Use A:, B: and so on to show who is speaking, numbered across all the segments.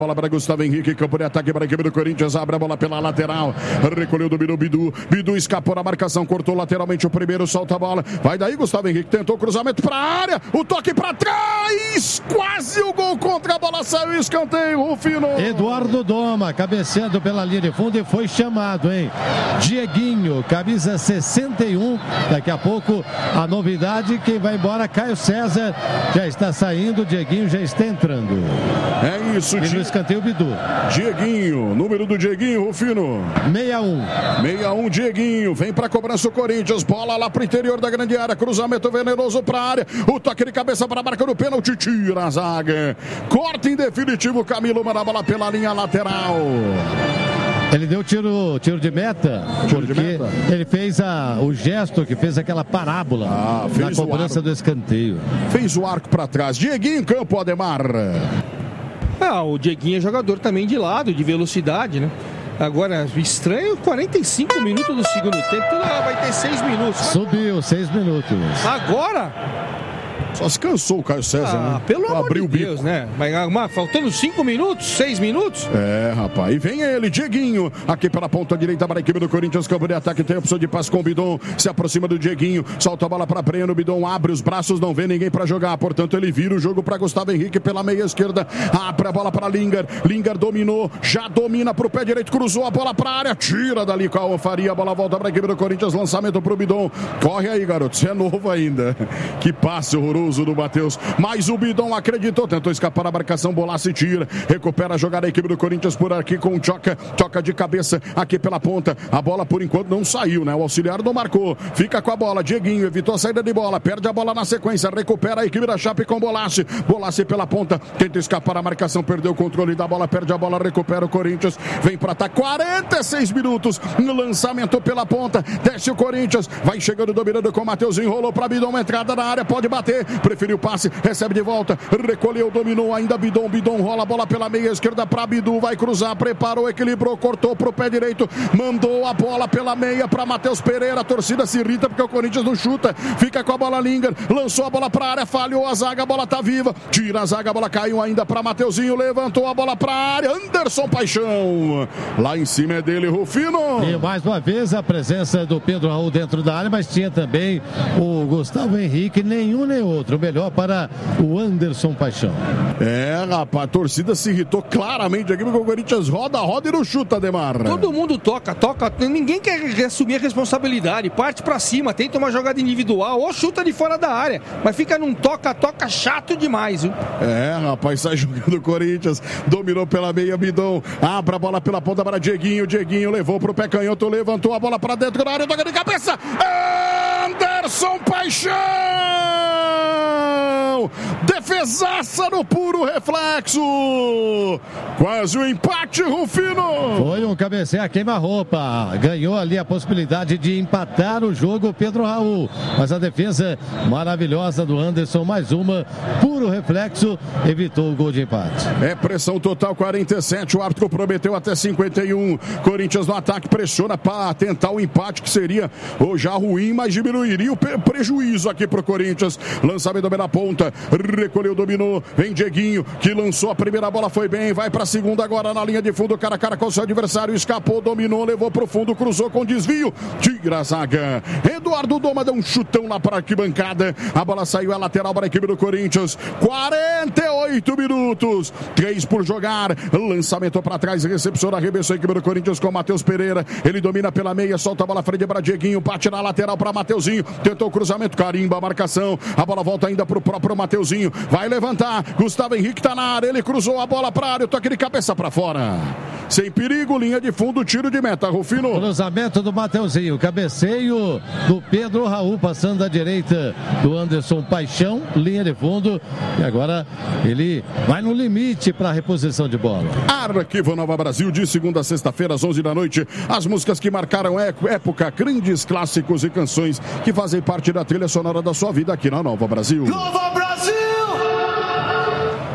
A: Bola para Gustavo Henrique, campo de ataque para a equipe do Corinthians, abre a bola pela lateral, recolheu, dominou Bidu, Bidu escapou na marcação, cortou lateralmente o primeiro, solta a bola, vai daí Gustavo Henrique, tentou cruzamento para a área, o toque para trás, quase o gol contra a bola, saiu escanteio, Rufino.
B: Eduardo Doma, cabeceando pela linha de fundo e foi chamado, hein? Dieguinho, camisa 61, daqui a pouco a novidade, quem vai embora, Caio César, já está saindo, Dieguinho já está entrando.
A: É isso,
B: escanteio Bidu.
A: Dieguinho, número do Dieguinho, Rufino. 61, Dieguinho, vem pra cobrança o Corinthians, bola lá pro interior da grande área, cruzamento venenoso pra área, o toque de cabeça pra marca do pênalti, tira a zaga, corta em definitivo, Camilo manda a bola pela linha lateral.
B: Ele deu tiro de meta, porque ele fez o gesto que fez aquela parábola na cobrança do escanteio.
A: Fez o arco pra trás, Dieguinho em campo, Ademar.
C: O Dieguinho é jogador também de lado, de velocidade, né? Agora, estranho, 45 minutos do segundo tempo, vai ter 6 minutos.
B: Subiu, 6 minutos.
C: Agora...
A: Só se cansou o Caio César, né?
C: Pelo amor de Deus, né? Faltando 5 minutos, 6 minutos?
A: É, rapaz. E vem ele, Dieguinho, aqui pela ponta direita para a equipe do Corinthians, campo de ataque, tem a opção de passe com o Bidon, se aproxima do Dieguinho, solta a bola para Breno, Bidon abre os braços, não vê ninguém para jogar, portanto ele vira o jogo para Gustavo Henrique pela meia esquerda, abre a bola para Linger dominou, já domina para o pé direito, cruzou a bola para a área, tira dali com a Faria, a bola volta para a equipe do Corinthians, lançamento para o Bidon, corre aí, garoto, você é novo ainda, que passe horroroso do Matheus, mas o Bidon acreditou, tentou escapar da marcação, Bolassi tira, recupera a jogada da equipe do Corinthians por aqui com o toca de cabeça aqui pela ponta, a bola por enquanto não saiu, né? O auxiliar não marcou, fica com a bola, Dieguinho evitou a saída de bola, perde a bola na sequência, recupera a equipe da Chape com Bolassi pela ponta, tenta escapar da marcação, perdeu o controle da bola, perde a bola, recupera o Corinthians, vem para ataque, 46 minutos, no lançamento pela ponta, desce o Corinthians, vai chegando, dominando com o Mateuzinho, rolou para Bidon, entrada na área, pode bater, preferiu o passe, recebe de volta, recolheu, dominou ainda Bidon rola a bola pela meia esquerda para Bidu, vai cruzar, preparou, equilibrou, cortou pro pé direito, mandou a bola pela meia para Matheus Pereira, a torcida se irrita porque o Corinthians não chuta, fica com a bola Linger, lançou a bola pra área, falhou a zaga, a bola tá viva, tira a zaga, a bola caiu ainda para Mateuzinho, levantou a bola pra área, Anderson Paixão, lá em cima é dele, Rufino.
B: E mais uma vez a presença do Pedro Raul dentro da área, mas tinha também o Gustavo Henrique, nenhum nem outro, melhor para o Anderson Paixão.
A: É, rapaz, a torcida se irritou claramente aqui porque o Corinthians roda e não chuta, Ademar.
C: Todo mundo toca, ninguém quer assumir a responsabilidade, parte pra cima, tenta uma jogada individual ou chuta de fora da área, mas fica num toca chato demais, viu?
A: É, rapaz, sai jogando o Corinthians, dominou pela meia, Bidon, abre a bola pela ponta para Dieguinho levou pro pé canhoto, levantou a bola pra dentro da área, toca de cabeça, Anderson Paixão! Defesaça no puro reflexo, quase o empate, Rufino.
B: Foi um cabeceio a queima-roupa, ganhou ali a possibilidade de empatar o jogo Pedro Raul, mas a defesa maravilhosa do Anderson, mais uma, puro reflexo, evitou o gol de empate.
A: É pressão total, 47, o árbitro prometeu até 51, Corinthians no ataque, pressiona para tentar o empate, que seria já ruim, mas diminuiria o prejuízo aqui pro Corinthians, lançamento na ponta, recolheu, dominou, vem Dieguinho, que lançou a primeira bola, foi bem, vai pra segunda agora na linha de fundo, cara a cara com o seu adversário, escapou, dominou, levou pro fundo, cruzou com desvio, tira a zaga, Eduardo Doma deu um chutão lá para a arquibancada, a bola saiu a lateral para a equipe do Corinthians, 48 minutos, 3 por jogar, lançamento para trás, recepção, arremessou a equipe do Corinthians com o Matheus Pereira, ele domina pela meia, solta a bola frente para Dieguinho, bate na lateral para Mateuzinho, tentou o cruzamento, carimba a marcação, a bola volta ainda pro próprio Mateuzinho, vai levantar, Gustavo Henrique tá na área, ele cruzou a bola pra área, o toque de cabeça pra fora, sem perigo, linha de fundo, tiro de meta, Rufino.
B: Cruzamento do Mateuzinho, cabeceio do Pedro Raul, passando à direita do Anderson Paixão, linha de fundo, e agora ele vai no limite para a reposição de bola.
A: Arquivo Nova Brasil, de segunda a sexta-feira, às 11 da noite, as músicas que marcaram época, grandes clássicos e canções que fazem parte da trilha sonora da sua vida aqui na Nova Brasil.
D: Nova Brasil!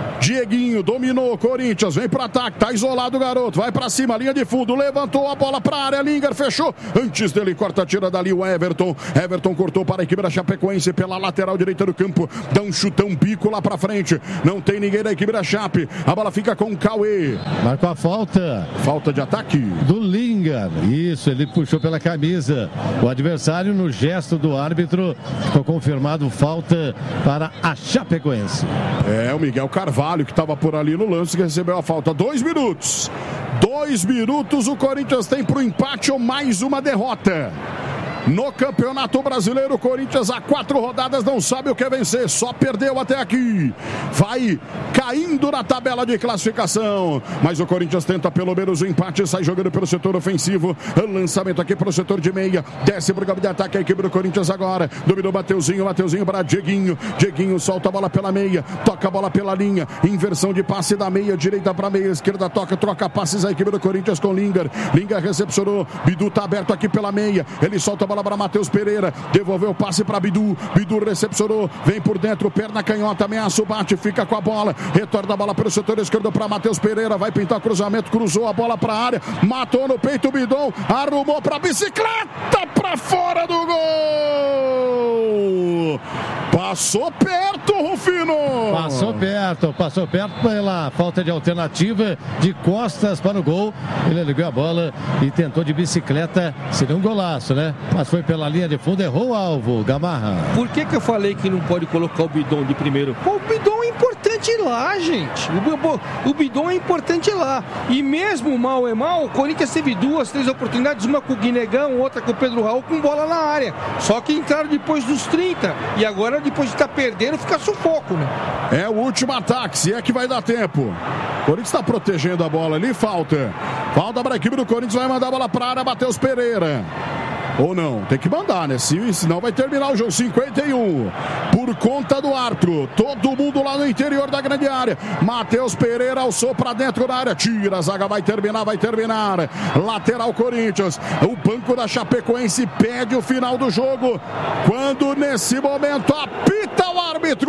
A: Dieguinho, dominou o Corinthians, vem pro ataque, tá isolado o garoto, vai pra cima, linha de fundo, levantou a bola pra área, Linger fechou, antes dele corta, tira dali o Everton cortou para a equipe da Chapecoense pela lateral direita do campo, dá um chutão, bico lá pra frente, não tem ninguém da equipe da Chape, a bola fica com o Cauê.
B: Marcou a falta
A: de ataque
B: do Linger, isso, ele puxou pela camisa o adversário no gesto do árbitro, ficou confirmado falta para a Chapecoense.
A: O Miguel Carvalho que estava por ali no lance que recebeu a falta. 2 minutos o Corinthians tem pro empate ou mais uma derrota. No Campeonato Brasileiro, o Corinthians há 4 rodadas não sabe o que é vencer, só perdeu até aqui. Vai caindo na tabela de classificação, mas o Corinthians tenta pelo menos o empate, sai jogando pelo setor ofensivo. Lançamento aqui para o setor de meia, desce para o campo de ataque a equipe do Corinthians agora. Dominou Mateuzinho para Dieguinho solta a bola pela meia, toca a bola pela linha, inversão de passe da meia direita para meia esquerda, troca passes a equipe do Corinthians com Linger recepcionou, Bidu tá aberto aqui pela meia, ele solta a bola para Matheus Pereira, devolveu o passe para Bidu recepcionou, vem por dentro, perna canhota, ameaça o bate, fica com a bola, retorna a bola pelo setor esquerdo para Matheus Pereira, vai pintar cruzamento, cruzou a bola para a área, matou no peito o Bidon, arrumou para bicicleta, para fora do gol! Passou perto, Rufino!
B: Passou perto pela falta de alternativa, de costas para o gol, ele ligou a bola e tentou de bicicleta, seria um golaço, né? Mas foi pela linha de fundo, errou o alvo, Gamarra.
C: Por que eu falei que não pode colocar o Bidon de primeiro? O Bidon é importante lá, gente. O Bidon é importante lá. E mesmo mal é mal, o Corinthians teve 2, 3 oportunidades, uma com o Guinegão, outra com o Pedro Raul, com bola na área. Só que entraram depois dos 30. E agora, depois de estar perdendo, fica sufoco, né?
A: É o último ataque, se é que vai dar tempo. O Corinthians está protegendo a bola ali, falta para a equipe do Corinthians, vai mandar a bola para a área, Matheus Pereira. Ou não, tem que mandar, né? Senão vai terminar o jogo. 51 por conta do árbitro. Todo mundo lá no interior da grande área. Matheus Pereira alçou pra dentro da área. Tira, a zaga vai terminar. Lateral Corinthians. O banco da Chapecoense pede o final do jogo. Quando nesse momento apita o árbitro.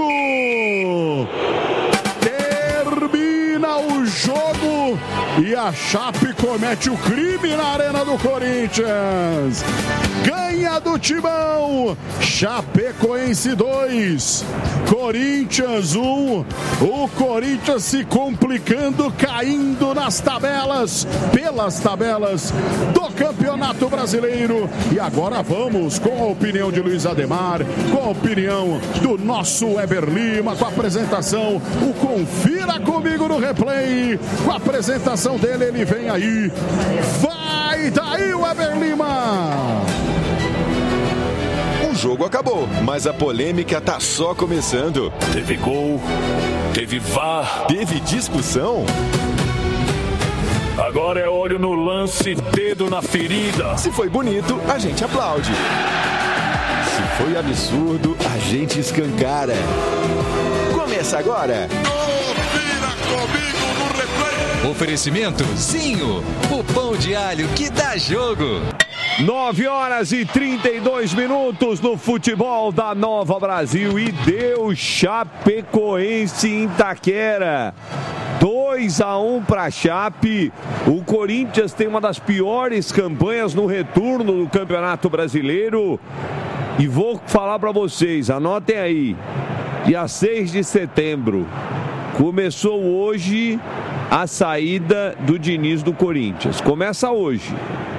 A: Termina o jogo e a Chape comete o crime na arena do Corinthians. Ganha do Timão. Chapecoense 2, Corinthians 1. O Corinthians se complicando, caindo pelas tabelas do Campeonato Brasileiro. E agora vamos com a opinião de Luiz Ademar, com a opinião do nosso Weber Lima, com a apresentação, o Confira Comigo no Replay, com a apresentação dele, ele vem aí. Vai daí, Weber Lima!
D: O jogo acabou, mas a polêmica tá só começando.
E: Teve gol, teve VAR,
D: teve discussão.
E: Agora é olho no lance, dedo na ferida.
D: Se foi bonito, a gente aplaude. Se foi absurdo, a gente escancara. Começa agora.
F: Confira Comigo no Replay.
G: Oferecimento Zinho, o pão de alho que dá jogo.
H: 9h32 no futebol da Nova Brasil e deu Chapecoense em Itaquera. 2-1 para Chape. O Corinthians tem uma das piores campanhas no retorno do Campeonato Brasileiro. E vou falar para vocês, anotem aí. Dia 6 de setembro. Começou hoje a saída do Diniz do Corinthians. Começa hoje.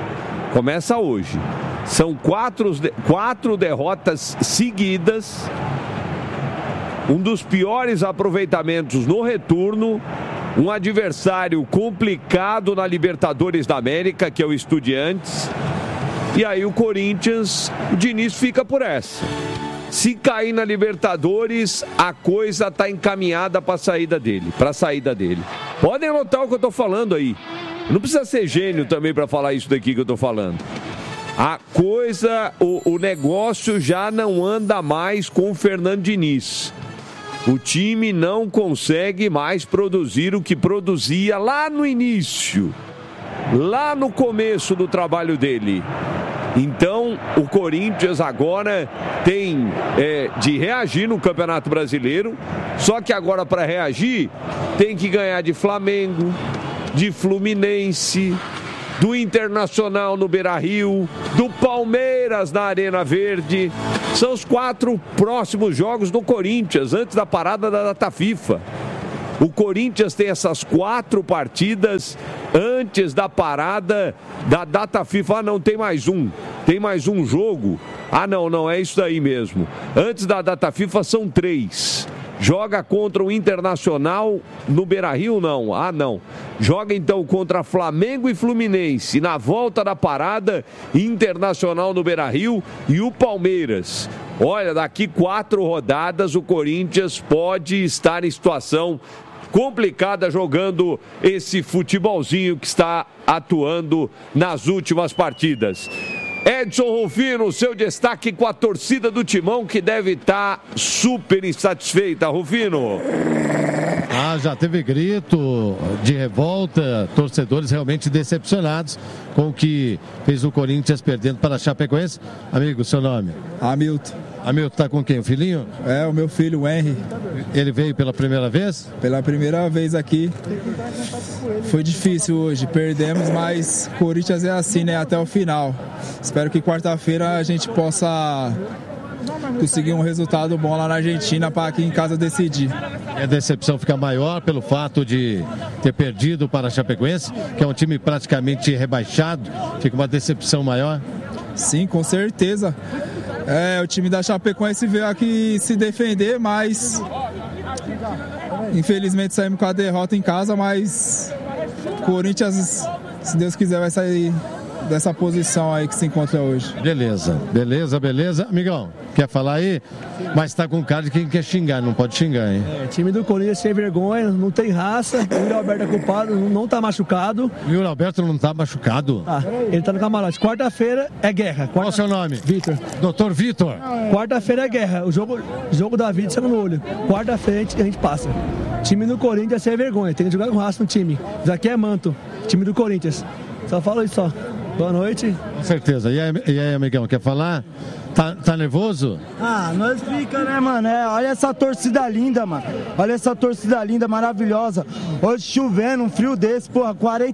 H: São quatro derrotas seguidas. Um dos piores aproveitamentos no retorno. Um adversário complicado na Libertadores da América, que é o Estudiantes. E aí o Corinthians, o Diniz fica por essa. Se cair na Libertadores, a coisa está encaminhada para a saída dele. Podem anotar o que eu estou falando aí. Não precisa ser gênio também para falar isso daqui que eu estou falando. A coisa, o negócio já não anda mais com o Fernando Diniz. O time não consegue mais produzir o que produzia lá no início. Lá no começo do trabalho dele. Então, o Corinthians agora tem de reagir no Campeonato Brasileiro, só que agora para reagir tem que ganhar de Flamengo, de Fluminense, do Internacional no Beira-Rio, do Palmeiras na Arena Verde. São os 4 próximos jogos do Corinthians, antes da parada da data FIFA. O Corinthians tem essas 4 partidas antes da parada da data FIFA. Ah, não, tem mais um. Tem mais um jogo. Ah, não, é isso daí mesmo. Antes da data FIFA são 3. Joga contra o Internacional no Beira-Rio, não. Ah, não. Joga então contra Flamengo e Fluminense. Na volta da parada, Internacional no Beira-Rio e o Palmeiras. Olha, daqui 4 rodadas o Corinthians pode estar em situação complicada jogando esse futebolzinho que está atuando nas últimas partidas. Edson Rufino, seu destaque com a torcida do Timão, que deve estar super insatisfeita. Rufino.
B: Já teve grito de revolta, torcedores realmente decepcionados com o que fez o Corinthians perdendo para a Chapecoense. Amigo, seu nome?
I: Hamilton.
B: Hamilton tá com quem? O filhinho?
I: É, o meu filho, o Henry.
B: Ele veio pela primeira vez?
I: Pela primeira vez aqui. Foi difícil hoje, perdemos, mas Corinthians é assim, né? Até o final. Espero que quarta-feira a gente possa conseguir um resultado bom lá na Argentina para aqui em casa decidir.
B: A decepção fica maior pelo fato de ter perdido para a Chapecoense, que é um time praticamente rebaixado. Fica uma decepção maior?
I: Sim, com certeza. O time da Chapecoense veio aqui se defender, mas infelizmente saímos com a derrota em casa, mas Corinthians, se Deus quiser, vai sair dessa posição aí que se encontra hoje.
B: Beleza. Amigão, quer falar aí? Mas tá com cara de quem quer xingar, não pode xingar, hein?
J: Time do Corinthians sem vergonha, não tem raça, o Yuri Alberto é culpado, não tá machucado.
B: O Yuri Alberto não tá machucado?
J: Ele tá no camarote. Quarta-feira é guerra.
B: Qual o seu nome?
J: Vitor.
B: Doutor Vitor.
J: Quarta-feira é guerra, o jogo da vida sangue no olho. Quarta-feira a gente passa. Time do Corinthians sem vergonha, tem que jogar com raça no time. Isso aqui é manto, time do Corinthians. Só falo isso só. Boa noite.
B: Com certeza. E aí, amigão, quer falar? Tá nervoso?
K: Nós fica, né, mano? Olha essa torcida linda, mano. Olha essa torcida linda, maravilhosa. Hoje chovendo, um frio desse, porra,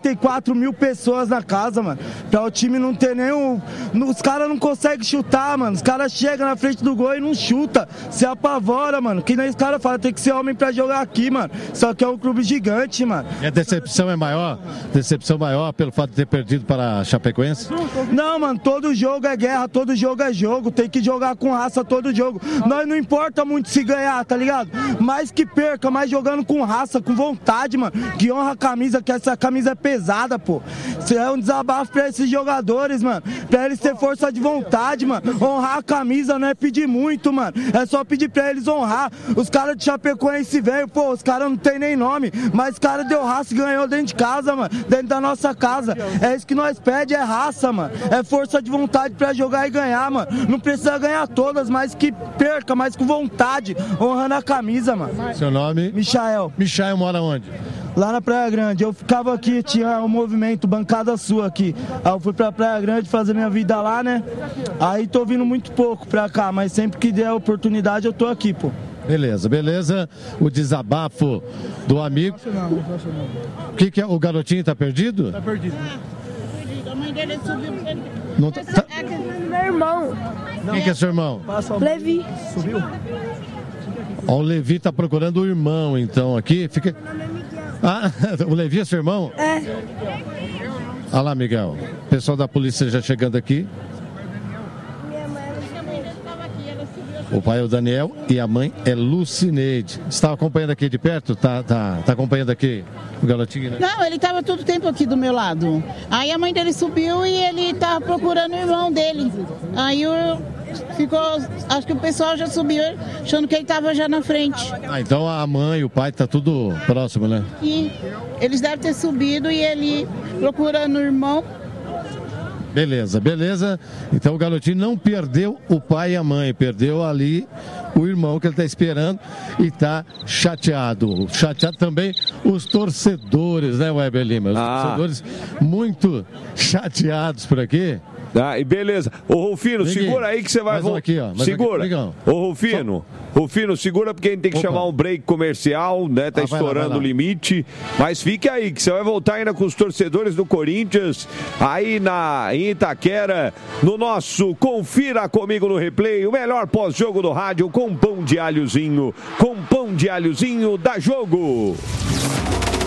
K: 44 mil pessoas na casa, mano. Pra o time não ter nenhum... Os caras não conseguem chutar, mano. Os caras chegam na frente do gol e não chuta. Se apavora, mano. Que nem os caras falam, tem que ser homem pra jogar aqui, mano. Só que é um clube gigante, mano.
B: E a decepção é maior? Decepção maior pelo fato de ter perdido para a Chapecoense?
K: Não, mano. Todo jogo é guerra, todo jogo é jogo. Tem que jogar com raça todo jogo. Nós não importa muito se ganhar, tá ligado? Mais que perca, mas jogando com raça, com vontade, mano. Que honra a camisa, que essa camisa é pesada, pô. Isso é um desabafo pra esses jogadores, mano. Pra eles ter força de vontade, mano. Honrar a camisa não é pedir muito, mano. É só pedir pra eles honrar. Os caras de Chapecoense velho, pô, os caras não tem nem nome. Mas os caras deu raça e ganhou dentro de casa, mano. Dentro da nossa casa. É isso que nós pede, é raça, mano. É força de vontade pra jogar e ganhar, mano. Não precisa ganhar todas, mas que perca, mas com vontade, honrando a camisa, mano.
B: Seu nome?
K: Michael.
B: Michael mora onde?
K: Lá na Praia Grande. Eu ficava aqui, tinha um movimento, bancada sua aqui. Aí eu fui pra Praia Grande fazer minha vida lá, né? Aí tô vindo muito pouco pra cá, mas sempre que der a oportunidade eu tô aqui, pô.
B: Beleza. O desabafo do amigo. O que é? O garotinho tá perdido?
K: Tá perdido.
L: A mãe dele subiu.
B: Não tá...
L: Meu irmão.
B: Quem que é seu irmão?
L: Levi.
K: Subiu?
B: Ó, o Levi tá procurando o irmão, então, aqui. Fica... o Levi é seu irmão?
L: É.
B: Olha lá, Miguel. O pessoal da polícia já chegando aqui. O pai é o Daniel e a mãe é Lucineide. Você estava acompanhando aqui de perto? Tá acompanhando aqui o garotinho, né?
L: Não, ele estava todo o tempo aqui do meu lado. Aí a mãe dele subiu e ele estava procurando o irmão dele. Aí ficou, acho que o pessoal já subiu achando que ele estava já na frente.
B: Então a mãe e o pai tá tudo próximo, né?
L: E eles devem ter subido e ele procurando o irmão.
B: Beleza. Então o garotinho não perdeu o pai e a mãe, perdeu ali o irmão que ele está esperando e está chateado. Chateado também os torcedores, né, Weber Lima? Os torcedores muito chateados por aqui.
H: E beleza. Ô, Rufino, segura aí que você vai voltar. Segura. Ô, Rufino, segura porque a gente tem que chamar um break comercial, né? Tá estourando o limite. Mas fique aí, que você vai voltar ainda com os torcedores do Corinthians, aí em Itaquera, no nosso Confira Comigo no Replay, o melhor pós-jogo do rádio com pão de alhozinho da Jogo.